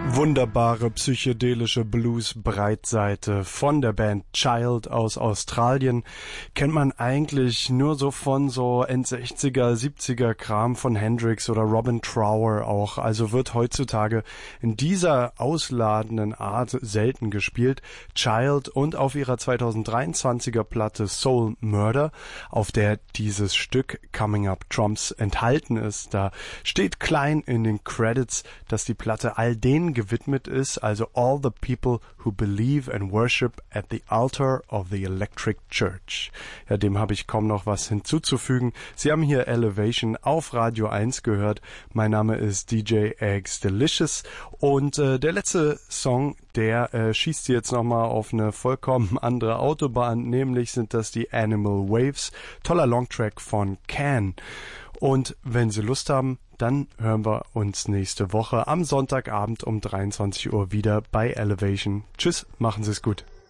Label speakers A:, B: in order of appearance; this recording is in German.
A: Wunderbare psychedelische Blues-Breitseite von der Band Child aus Australien. Kennt man eigentlich nur so von so End-60er, 70er Kram von Hendrix oder Robin Trower auch. Also wird heutzutage in dieser ausladenden Art selten gespielt. Child und auf ihrer 2023er Platte Soul Murder, auf der dieses Stück Coming Up Trumps enthalten ist. Da steht klein in den Credits, dass die Platte all denen gewidmet ist, also all the people who believe and worship at the altar of the Electric Church. Ja, dem habe ich kaum noch was hinzuzufügen. Sie haben hier Elevation auf Radio 1 gehört. Mein Name ist DJ Eggs Delicious und der letzte Song, der schießt jetzt nochmal auf eine vollkommen andere Autobahn, nämlich sind das die Animal Waves. Toller Longtrack von Can. Und wenn Sie Lust haben, dann hören wir uns nächste Woche am Sonntagabend um 23 Uhr wieder bei Elevation. Tschüss, machen Sie es gut.